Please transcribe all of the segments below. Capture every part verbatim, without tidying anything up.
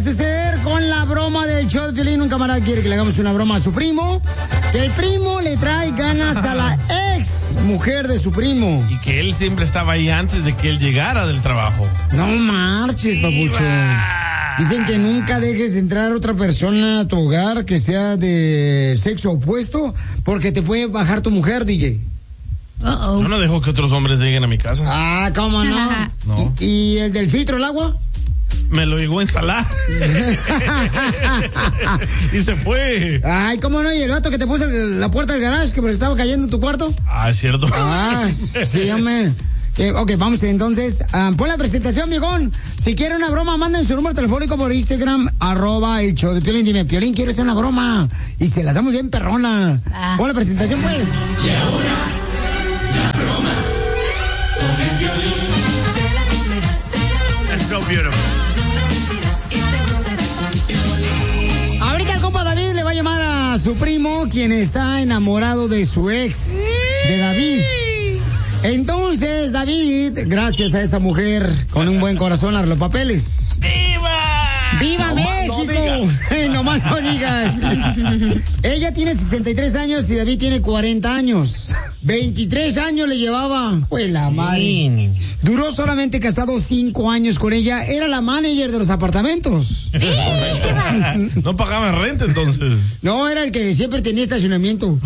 suceder con la broma del show de Piolín? Un camarada quiere que le hagamos una broma a su primo. Que el primo le trae ganas a la ex mujer de su primo. Y que él siempre estaba ahí antes de que él llegara del trabajo. No marches, papucho. Dicen que nunca dejes entrar a otra persona a tu hogar que sea de sexo opuesto porque te puede bajar tu mujer, D J. Uh-oh. Yo no dejo que otros hombres lleguen a mi casa. Ah, ¿cómo no? No. ¿Y, ¿Y el del filtro del agua? Me lo llegó a instalar. Y se fue. Ay, ¿cómo no? ¿Y el vato que te puso el, la puerta del garage que me estaba cayendo en tu cuarto? Ah, es cierto. Ah, sí, hombre. Eh, ok, vamos entonces. Um, pon la presentación, viejón. Si quiere una broma, manden su número telefónico por Instagram, arroba el show de Piolín. Dime, Piolín, quiero hacer una broma. Y se la hacemos bien perrona. Ah. Pon la presentación, pues. Y ahora, la broma con el Piolín. It's so beautiful. Ahorita el compa David le va a llamar a su primo, quien está enamorado de su ex, de David. Entonces, David, gracias a esa mujer con un buen corazón, abre los papeles. ¡Viva! ¡Viva no México! No más no digas. Ella tiene sesenta y tres años y David tiene cuarenta años. veintitrés años le llevaba. Pues la madre. Duró solamente casado cinco años con ella. Era la manager de los apartamentos. No pagaba renta entonces. No, era el que siempre tenía estacionamiento.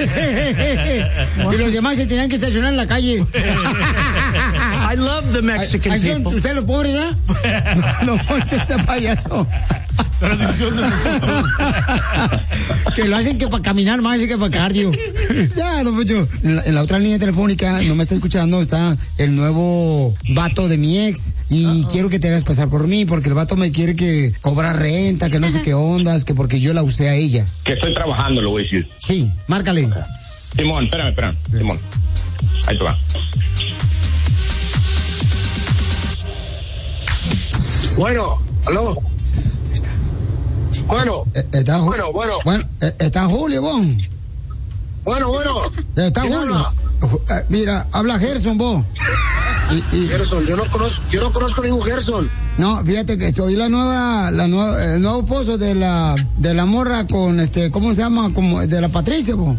Y los demás se tenían que estacionar en la calle. I love the Mexican people. ¿Ustedes los pobres, ya? No, no, ese payaso. Tradición de nosotros. Que lo hacen que para caminar más que para cardio. Ya, don Pocho. En la, en la otra línea telefónica, no me está escuchando, está el nuevo vato de mi ex. Y uh-oh. Quiero que te hagas pasar por mí, porque el vato me quiere que cobra renta, que no sé qué ondas, que porque yo la usé a ella. Que estoy trabajando, lo voy a decir. Sí, márcale. Okay. Simón, espérame, espérame. Sí. Simón. Ahí te va. Bueno, aló. Está. Bueno. Está Ju- bueno, bueno. Bueno, está Julio, vos. Bueno, bueno. Está Julio. Uh, mira, habla Gerson, vos. Y, y... Gerson, yo no conozco, yo no conozco ningún Gerson. No, fíjate que soy la nueva, la nueva, el nuevo esposo de la, de la morra con este, ¿cómo se llama? Como de la Patricia, vos.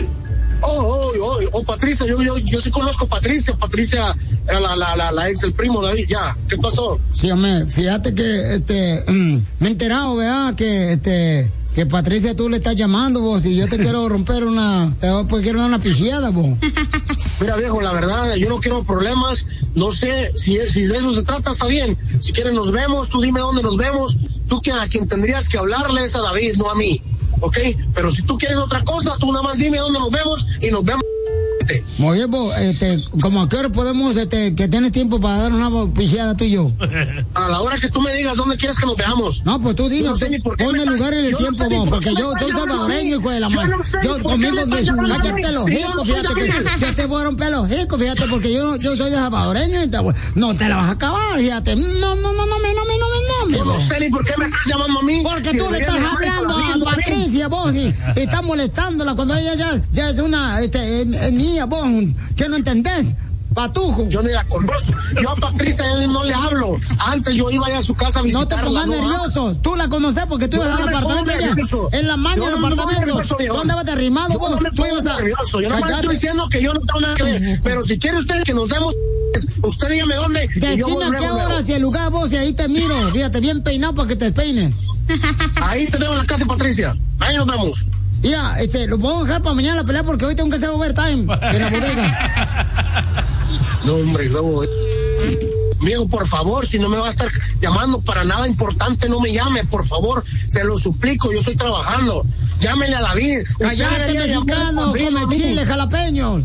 Oh, oh, oh, oh, Patricia, yo, yo, yo sí conozco a Patricia. Patricia era la, la, la, la ex del primo David, ya. ¿Qué pasó? Sí, hombre, fíjate que, este, mm, me he enterado, ¿verdad? Que, este, que Patricia tú le estás llamando, vos, y yo te quiero romper una, te pues, quiero dar una pijiada, vos. Mira, viejo, la verdad, yo no quiero problemas, no sé, si, si de eso se trata, está bien. Si quieres nos vemos, tú dime dónde nos vemos. Tú que a quien tendrías que hablarle es a David, no a mí. ¿Ok? Pero si tú quieres otra cosa, tú nada más dime dónde nos vemos y nos vemos. Muy bien, pues, este, como a qué hora podemos, este, que tienes tiempo para dar una pijeada tú y yo. A la hora que tú me digas dónde quieres que nos veamos. No, pues tú dime, no sé ni por qué pon el lugar y el yo tiempo, no sé vos, porque por yo soy salvadoreño, hijo de la madre. Yo, no sé yo conmigo, cállate los hijos, fíjate que yo te voy a romper los hijos, fíjate, porque yo, yo soy salvadoreño, y te, no te la vas a acabar, fíjate. No, no, no, no, me, no, me, no, me, no, me. Yo no sé ni por qué me estás llamando a mí. Porque si tú le estás hablando a Patricia, vos, y, y estás molestándola cuando ella ya, ya es una, este, es, es mía, vos. ¿Qué no entendés? Patujo. Yo ni la conozco. Yo a Patricia no le hablo. Antes yo iba a su casa a visitarla. No te pongas no, nervioso. Tú la conoces porque tú ibas no al apartamento allá. En la maña del apartamento. ¿Dónde vas arrimado vos? No tú ibas a... Nervioso. Yo no me estoy diciendo que yo no tengo nada que ver. Pero si quiere usted que nos demos, usted dígame dónde. Decime a qué hora, si el lugar vos, y ahí te miro. Fíjate, bien peinado para que te despeines. Ahí tenemos la casa de Patricia. Ahí nos vemos. Mira, este, lo puedo dejar para mañana la pelea porque hoy tengo que hacer overtime en la bodega. No, hombre, luego... Amigo, por favor, si no me va a estar llamando para nada importante, no me llame, por favor, se lo suplico, yo estoy trabajando. Llámele a David. Cállate, mexicano, come chile, jalapeños.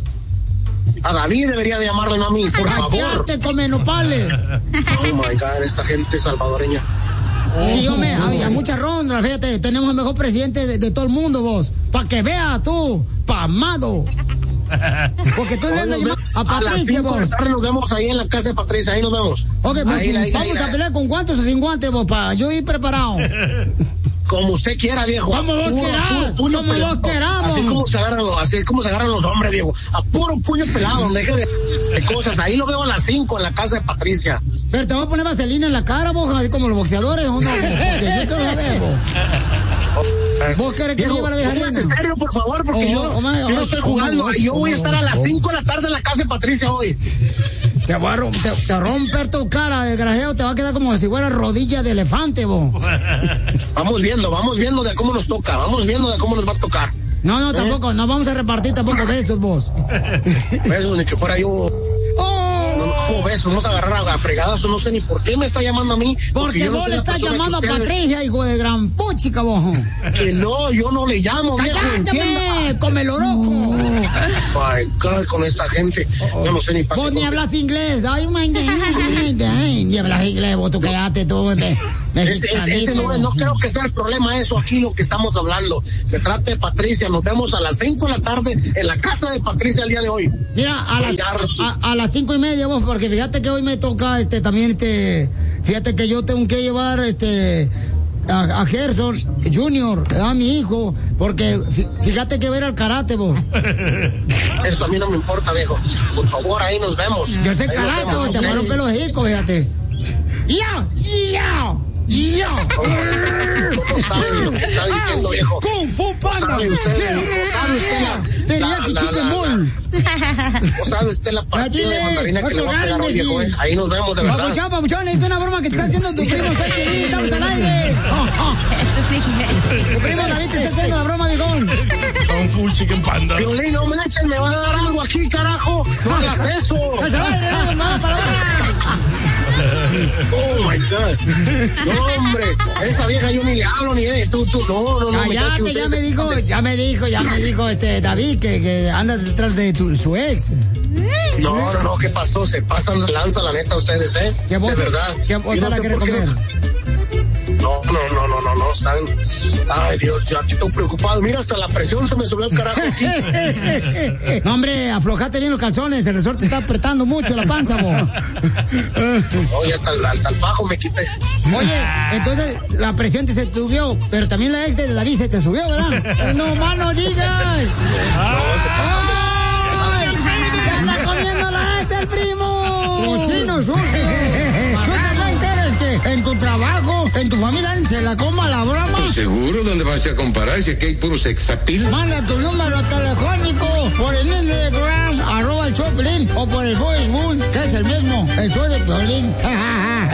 A David debería de llamarle, no a mí, por favor. Cállate, come nopales. Oh my God, esta gente salvadoreña. Sí, hombre, había muchas rondas, fíjate, tenemos el mejor presidente de, de todo el mundo, vos. Para que veas tú, pamado. Porque tú le andas llamando a Patricia, vos. Nos vemos ahí en la casa de Patricia, ahí nos vemos. Ok, pues ahí, ahí, vamos ahí, a pelear con guantes o sin guantes, vos, para yo ir preparado. Como usted quiera, viejo. Como vos querás, como vos queramos. Así como se agarran los, así como se agarran los hombres, viejo. A puro puño pelado, deje de, de cosas. Ahí lo veo a las cinco en la casa de Patricia. Pero te voy a poner vaselina en la cara, vos, así como los boxeadores, ¿o no? Porque ¿Vos querés que lleve la vieja Diana? En serio, por favor, porque Oh, yo, oh, my, yo oh, no estoy oh, jugando. oh, Yo voy a estar a las oh. cinco de la tarde en la casa de Patricia hoy. Te va a rom- te, te romper tu cara, desgraciado. Te va a quedar como si fuera rodilla de elefante, vos. Vamos viendo, vamos viendo de cómo nos toca. Vamos viendo de cómo nos va a tocar. No, no, tampoco. No vamos a repartir tampoco besos, vos. Besos, ni que fuera yo. Oh, No, no, ¿cómo besos? Vamos a agarrar a fregadas. No sé ni por qué me está llamando a mí. porque yo no vos soy le la estás persona llamando a que usted- Patricia, hijo de gran puchica, vos. Que no, yo no le llamo, viejo, entienda. ¡Cállate, come el oroco! My God, con esta gente. Yo no sé ni para Vos qué. ni hablas inglés. Ay, my God. Ni hablas inglés, vos tú quedate tú. me- Ese, ese, ese no, es- no creo que sea el problema eso aquí lo que estamos hablando. Se trata de Patricia. Nos vemos a las cinco de la tarde en la casa de Patricia el día de hoy. Mira, a las, a, a las cinco y media vos, porque fíjate que hoy me toca este también este, fíjate que yo tengo que llevar este a, a Gerson Junior, a mi hijo, porque fí- fíjate que ver al karate vos. Eso a mí no me importa, viejo. Por favor, ahí nos vemos. Yo sé Ahí nos karate, vemos, vos, te ¿ok? voy a romper los hijos, fíjate. ¡Ya! ¡Ya! ¡Ya! No sabe ni lo que está diciendo, viejo. ¡Kung Fu Panda! sabe usted, no sabe usted la- Teriyaki la- la- Chicken la- Ball. No sabe usted la partida de mandarina que le va a pegar hoy, viejo, eh. Ahí nos vemos, de verdad. Papuchón, papuchón, es una broma que te está haciendo tu primo Sergio, estamos al aire. Eso sí, Tu primo David te está haciendo la broma, viejón. Con full chicken panda. Violín, no me echen, me van a dar algo aquí, carajo. No hagas eso. ¡Estás al aire, no, vamos para abajo! Oh my God. No, hombre. Esa vieja yo ni le hablo ni de tú, tú. No, no, no. me cae que Cállate, usted ya se- me dijo, ya me dijo, ya me dijo este David que, que anda detrás de tu, su ex. No, no, no. ¿Qué pasó? Se pasan de lanza, la neta, ustedes, ¿eh? ¿Qué vos, de verdad. ¿qué vos Yo te la sé querés por qué comer? no- No, no, no, no, no, no, ¿saben? Ay, Dios, yo aquí estoy preocupado. Mira, hasta la presión se me subió el carajo aquí. No, hombre, aflojate bien los calzones, el resorte está apretando mucho la panza, vos. Oye, hasta el, hasta el fajo me quité. Oye, entonces la presión te se subió, pero también la ex de David se te subió, ¿verdad? Eh, No más no digas. ¡Ay! ¡Se anda comiendo la ex del primo! ¡Cochino sucio! ¿Tú también quieres que en tu trabajo, en tu familia, se la coma la broma? Seguro, ¿dónde vas a comparar si aquí hay puro sexapil? Manda tu número telefónico por el Instagram, arroba el show de Piolín, o por el Facebook, que es el mismo, el show de Piolín.